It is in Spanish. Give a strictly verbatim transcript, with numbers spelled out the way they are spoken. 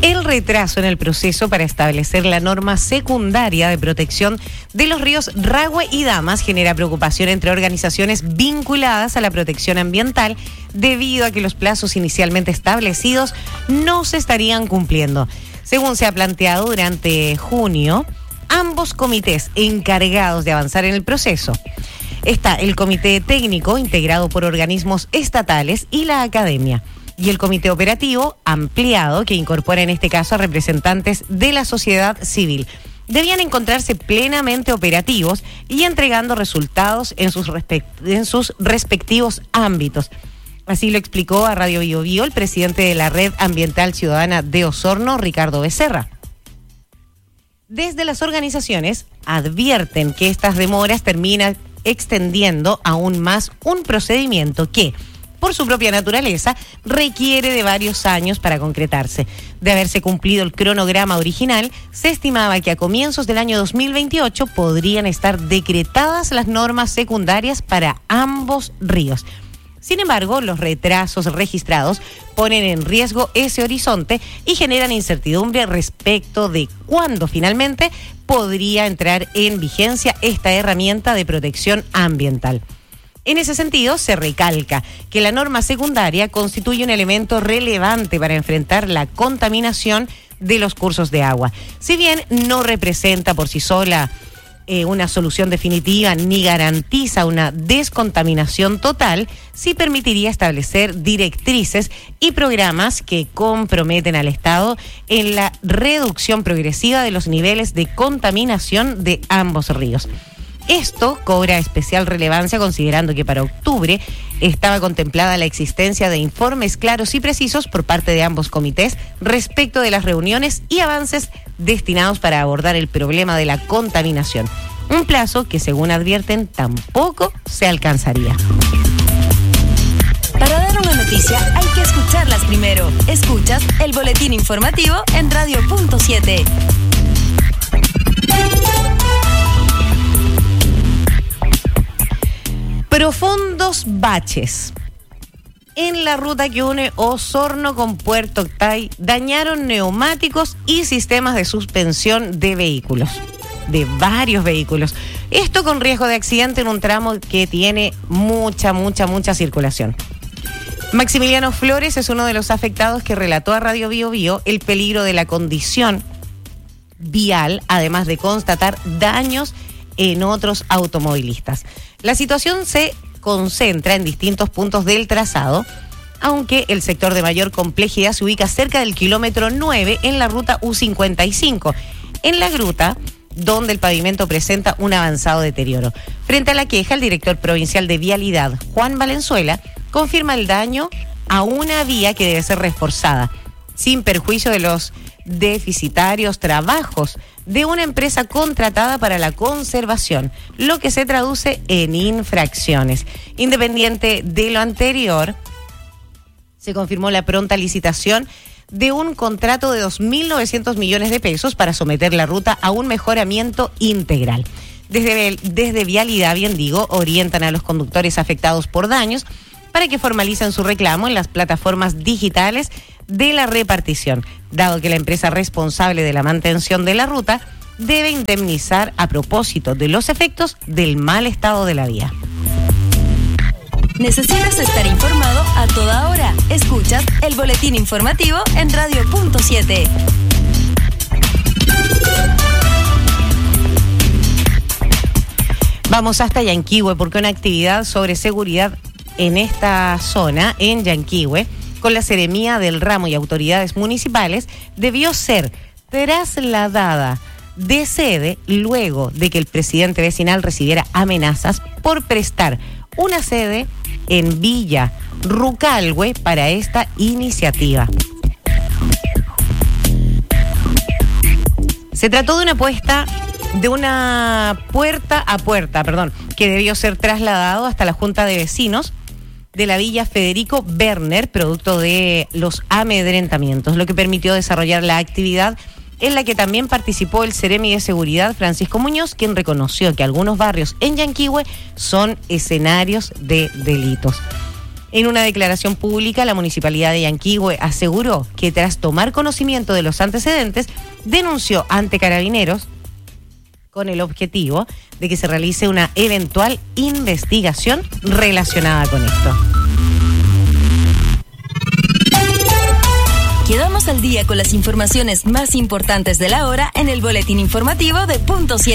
El retraso en el proceso para establecer la norma secundaria de protección de los ríos Rahue y Damas genera preocupación entre organizaciones vinculadas a la protección ambiental debido a que los plazos inicialmente establecidos no se estarían cumpliendo. Según se ha planteado durante junio, ambos comités encargados de avanzar en el proceso. Está el comité técnico integrado por organismos estatales y la academia. Y el comité operativo ampliado, que incorpora en este caso a representantes de la sociedad civil. Debían encontrarse plenamente operativos y entregando resultados en sus, respect- en sus respectivos ámbitos. Así lo explicó a Radio Bio Bio el presidente de la Red Ambiental Ciudadana de Osorno, Ricardo Becerra. Desde las organizaciones advierten que estas demoras terminan extendiendo aún más un procedimiento que, por su propia naturaleza, requiere de varios años para concretarse. De haberse cumplido el cronograma original, se estimaba que a comienzos del año dos mil veintiocho podrían estar decretadas las normas secundarias para ambos ríos. Sin embargo, los retrasos registrados ponen en riesgo ese horizonte y generan incertidumbre respecto de cuándo finalmente podría entrar en vigencia esta herramienta de protección ambiental. En ese sentido, se recalca que la norma secundaria constituye un elemento relevante para enfrentar la contaminación de los cursos de agua. Si bien no representa por sí sola eh, una solución definitiva ni garantiza una descontaminación total, sí permitiría establecer directrices y programas que comprometen al Estado en la reducción progresiva de los niveles de contaminación de ambos ríos. Esto cobra especial relevancia considerando que para octubre estaba contemplada la existencia de informes claros y precisos por parte de ambos comités respecto de las reuniones y avances destinados para abordar el problema de la contaminación. Un plazo que, según advierten, tampoco se alcanzaría. Para dar una noticia hay que escucharlas primero. Escuchas el boletín informativo en Radio Punto siete. Profundos baches en la ruta que une Osorno con Puerto Octay dañaron neumáticos y sistemas de suspensión de vehículos, de varios vehículos. Esto con riesgo de accidente en un tramo que tiene mucha, mucha, mucha circulación. Maximiliano Flores es uno de los afectados que relató a Radio Bio Bio el peligro de la condición vial, además de constatar daños en otros automovilistas. La situación se concentra en distintos puntos del trazado, aunque el sector de mayor complejidad se ubica cerca del kilómetro nueve en la ruta U cincuenta y cinco, en la gruta donde el pavimento presenta un avanzado deterioro. Frente a la queja, el director provincial de Vialidad, Juan Valenzuela, confirma el daño a una vía que debe ser reforzada, sin perjuicio de los deficitarios trabajos de una empresa contratada para la conservación, lo que se traduce en infracciones. Independiente de lo anterior, se confirmó la pronta licitación de un contrato de dos mil novecientos millones de pesos para someter la ruta a un mejoramiento integral. Desde, desde Vialidad, bien digo, orientan a los conductores afectados por daños para que formalicen su reclamo en las plataformas digitales de la repartición, dado que la empresa responsable de la mantención de la ruta debe indemnizar a propósito de los efectos del mal estado de la vía. ¿Necesitas estar informado a toda hora? Escuchas el boletín informativo en Radio Punto siete. Vamos hasta Yanquihue porque una actividad sobre seguridad en esta zona, en Yanquihue, con la Seremía del Ramo y autoridades municipales, debió ser trasladada de sede luego de que el presidente vecinal recibiera amenazas por prestar una sede en Villa Rucalhue para esta iniciativa. Se trató de una apuesta de una puerta a puerta, perdón, que debió ser trasladado hasta la Junta de Vecinos de la Villa Federico Werner, producto de los amedrentamientos, lo que permitió desarrollar la actividad en la que también participó el Seremi de Seguridad, Francisco Muñoz, quien reconoció que algunos barrios en Yanquihue son escenarios de delitos. En una declaración pública, la Municipalidad de Yanquihue aseguró que tras tomar conocimiento de los antecedentes, denunció ante Carabineros con el objetivo de que se realice una eventual investigación relacionada con esto. Quedamos al día con las informaciones más importantes de la hora en el boletín informativo de Punto siete.